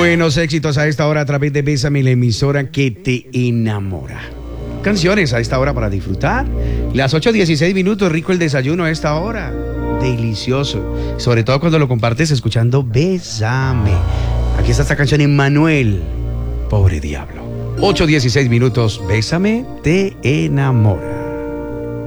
Buenos éxitos a esta hora a través de Bésame, la emisora que te enamora. Canciones a esta hora para disfrutar. Las 8:16 minutos, rico el desayuno a esta hora. Delicioso. Sobre todo cuando lo compartes escuchando Bésame. Aquí está esta canción en Manuel. Pobre diablo. 8:16 minutos, Bésame, te enamora.